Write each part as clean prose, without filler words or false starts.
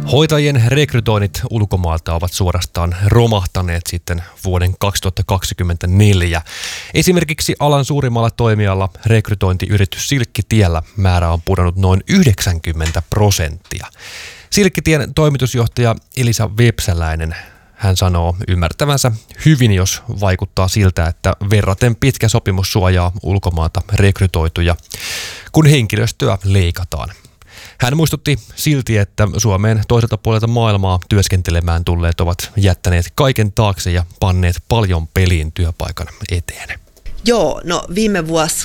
Hoitajien rekrytoinnit ulkomaalta ovat suorastaan romahtaneet sitten vuoden 2024. Esimerkiksi alan suurimmalla toimijalla rekrytointiyritys Silkkitiellä määrä on pudonnut noin 90%. Silkkitien toimitusjohtaja Elisa Vepsäläinen, hän sanoo ymmärtävänsä hyvin, jos vaikuttaa siltä, että verraten pitkä sopimus suojaa ulkomailta rekrytoituja, kun henkilöstöä leikataan. Hän muistutti silti, että Suomeen toiselta puolelta maailmaa työskentelemään tulleet ovat jättäneet kaiken taakse ja panneet paljon peliin työpaikan eteen. Joo, no viime vuosi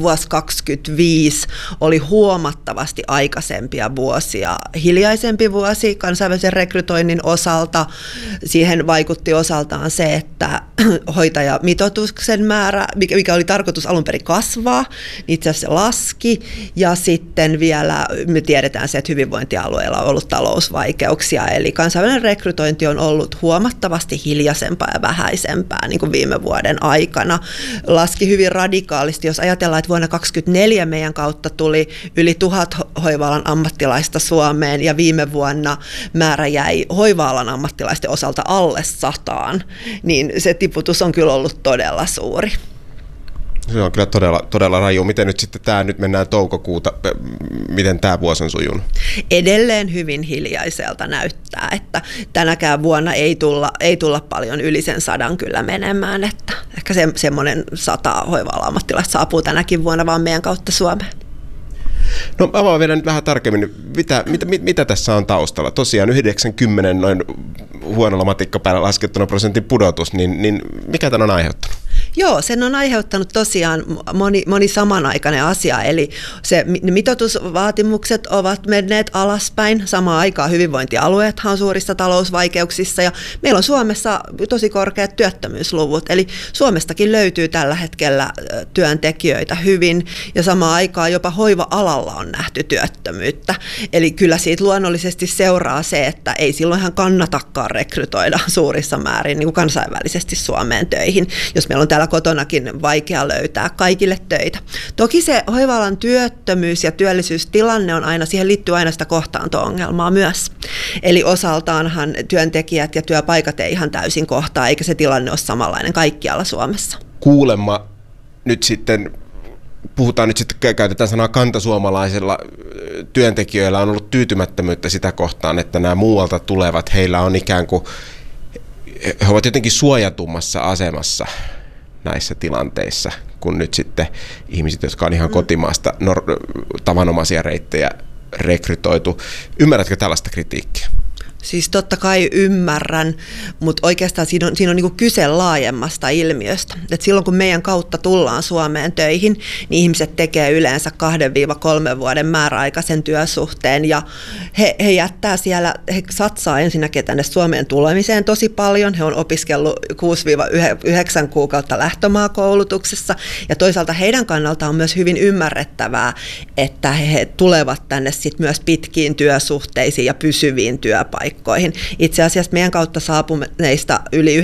2025 oli huomattavasti aikaisempia vuosia, hiljaisempi vuosi kansainvälisen rekrytoinnin osalta. Siihen vaikutti osaltaan se, että hoitajamitoituksen määrä, mikä oli tarkoitus alun perin kasvaa, niin itse asiassa laski. Ja sitten vielä me tiedetään se, että hyvinvointialueilla on ollut talousvaikeuksia, eli kansainvälinen rekrytointi on ollut huomattavasti hiljaisempaa ja vähäisempää niin kuin viime vuoden aikana. Laski hyvin radikaalisti, jos ajatellaan, että vuonna 2024 meidän kautta tuli yli 1000 hoiva-alan ammattilaista Suomeen ja viime vuonna määrä jäi hoiva-alan ammattilaisten osalta alle 100, niin se tiputus on kyllä ollut todella suuri. Se on kyllä todella raju. Miten nyt mennään toukokuuta, miten tämä vuosi on sujunut? Edelleen hyvin hiljaiselta näyttää, että tänäkään vuonna ei tulla paljon yli sen 100 kyllä menemään, että ehkä semmoinen 100 hoiva-alan ammattilaista saapuu tänäkin vuonna vaan meidän kautta Suomeen. No avaa vielä nyt vähän tarkemmin, mitä tässä on taustalla? Tosiaan 90 noin huonolla matikkapäällä laskettuna prosentin pudotus, niin mikä tämän on aiheuttanut? Joo, sen on aiheuttanut tosiaan moni samanaikainen asia, eli mitoitusvaatimukset ovat menneet alaspäin. Samaan aikaan hyvinvointialueethan on suurissa talousvaikeuksissa ja meillä on Suomessa tosi korkeat työttömyysluvut, eli Suomestakin löytyy tällä hetkellä työntekijöitä hyvin ja samaan aikaan jopa hoiva-alalla on nähty työttömyyttä. Eli kyllä siitä luonnollisesti seuraa se, että ei silloinhan kannatakaan rekrytoida suurissa määrin niin kuin kansainvälisesti Suomeen töihin, jos meillä on täällä kotonakin vaikea löytää kaikille töitä. Toki se hoiva-alan työttömyys ja työllisyystilanne on aina, siihen liittyy aina sitä kohtaanto-ongelmaa myös. Eli osaltaanhan työntekijät ja työpaikat ei ihan täysin kohtaa, eikä se tilanne ole samanlainen kaikkialla Suomessa. Kuulemma käytetään sanaa kantasuomalaisilla työntekijöillä on ollut tyytymättömyyttä sitä kohtaan, että nämä muualta tulevat, heillä on ikään kuin, he ovat jotenkin suojatummassa asemassa näissä tilanteissa, kun nyt sitten ihmiset, jotka on ihan kotimaasta tavanomaisia reittejä rekrytoitu. Ymmärrätkö tällaista kritiikkiä? Siis totta kai ymmärrän, mutta oikeastaan siinä on niin kuin kyse laajemmasta ilmiöstä. Et silloin kun meidän kautta tullaan Suomeen töihin, niin ihmiset tekee yleensä 2-3 vuoden määräaikaisen työsuhteen ja he jättää siellä, he satsaa ensinnäkin tänne Suomeen tulemiseen tosi paljon. He on opiskellut 6-9 kuukautta lähtömaakoulutuksessa ja toisaalta heidän kannaltaan on myös hyvin ymmärrettävää, että he tulevat tänne sit myös pitkiin työsuhteisiin ja pysyviin työpaikkoihin. Itse asiassa meidän kautta saapuneista yli 90%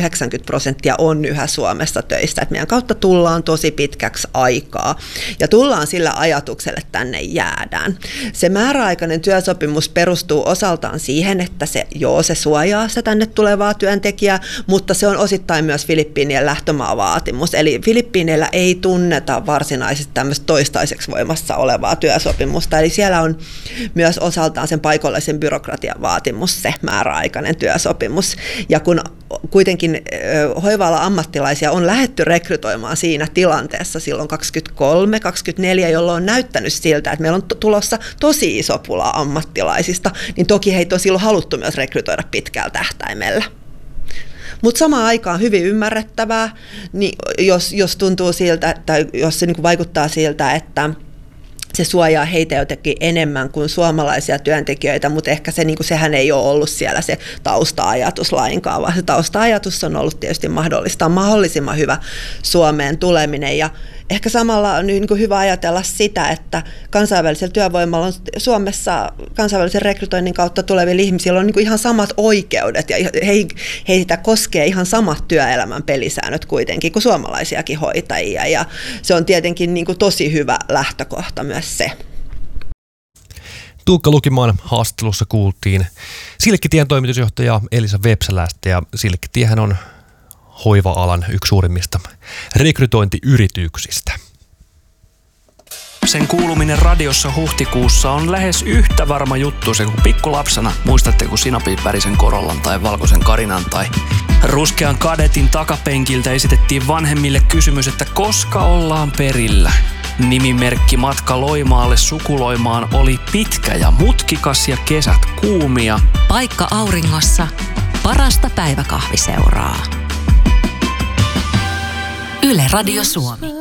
on yhä Suomessa töissä, että meidän kautta tullaan tosi pitkäksi aikaa ja tullaan sillä ajatuksella, että tänne jäädään. Se määräaikainen työsopimus perustuu osaltaan siihen, että se suojaa se tänne tulevaa työntekijää, mutta se on osittain myös Filippiinien lähtömaavaatimus, eli Filippiineillä ei tunneta varsinaisesti tämmöistä toistaiseksi voimassa olevaa työsopimusta, eli siellä on myös osaltaan sen paikallisen byrokratian vaatimus se määräaikainen työsopimus. Ja kun kuitenkin hoiva-alan ammattilaisia on lähdetty rekrytoimaan siinä tilanteessa silloin 2023-2024, jolloin on näyttänyt siltä, että meillä on tulossa tosi iso pula ammattilaisista, niin toki heitä on silloin haluttu myös rekrytoida pitkällä tähtäimellä. Mutta samaan aikaan hyvin ymmärrettävää, niin jos tuntuu siltä, tai jos se niin kuin vaikuttaa siltä, että se suojaa heitä jotenkin enemmän kuin suomalaisia työntekijöitä, mutta ehkä sehän ei ole ollut siellä se tausta-ajatus lainkaan, vaan se tausta-ajatus on ollut tietysti mahdollistaa mahdollisimman hyvä Suomeen tuleminen ja ehkä samalla on niin kuin hyvä ajatella sitä, että kansainvälisellä työvoimalla on Suomessa kansainvälisen rekrytoinnin kautta tulevilla ihmisillä on niin kuin ihan samat oikeudet ja heitä koskee ihan samat työelämän pelisäännöt kuitenkin kuin suomalaisiakin hoitajia ja se on tietenkin niin kuin tosi hyvä lähtökohta myös se. Tuukka Lukimaan haastattelussa kuultiin Silkkitien toimitusjohtaja Elisa Vepsäläistä, ja Silkkitiehän on hoiva-alan yksi suurimmista rekrytointiyrityksistä. Sen kuuluminen radiossa huhtikuussa on lähes yhtä varma juttu se kuin pikkulapsena. Muistatteko sinapin värisen Corollan tai valkoisen Karinan tai ruskean Kadetin takapenkiltä esitettiin vanhemmille kysymys, että koska ollaan perillä. Nimimerkki matka Loimaalle sukuloimaan oli pitkä ja mutkikas ja kesät kuumia. Paikka auringossa, parasta päiväkahviseuraa. Yle Radio Suomi.